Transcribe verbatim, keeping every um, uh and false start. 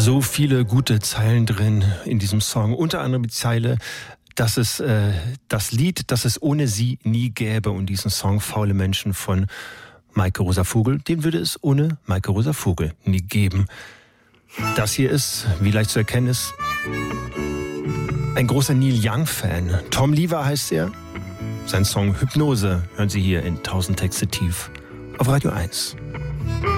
So viele gute Zeilen drin in diesem Song. Unter anderem die Zeile, dass es äh, das Lied, das es ohne sie nie gäbe. Und diesen Song Faule Menschen von Maike Rosa Vogel, den würde es ohne Maike Rosa Vogel nie geben. Das hier ist, wie leicht zu erkennen ist, ein großer Neil Young-Fan. Tom Lever heißt er. Sein Song Hypnose hören Sie hier in tausend Texte tief auf Radio eins.